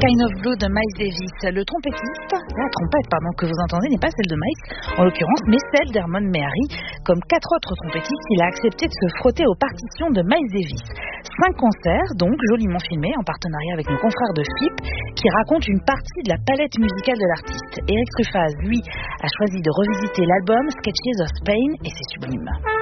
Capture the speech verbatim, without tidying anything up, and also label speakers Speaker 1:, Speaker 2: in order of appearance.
Speaker 1: Kind of Blue de Miles Davis. Le trompettiste, la trompette pardon, que vous entendez n'est pas celle de Miles, en l'occurrence, mais celle d'Hermon Mehari. Comme quatre autres trompettistes, il a accepté de se frotter aux partitions de Miles Davis. Cinq concerts, donc joliment filmés, en partenariat avec nos confrères de F I P, qui racontent une partie de la palette musicale de l'artiste. Eric Truffaz, lui, a choisi de revisiter l'album Sketches of Spain, et c'est sublime.